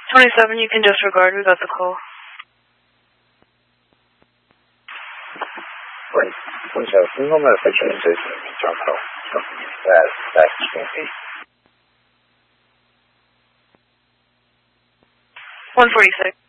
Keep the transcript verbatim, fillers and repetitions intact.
twenty-seven, you can disregard. We got the call. Wait, twenty-seven, can you hold my affection and say terminal? That, that's going to be. one forty-six.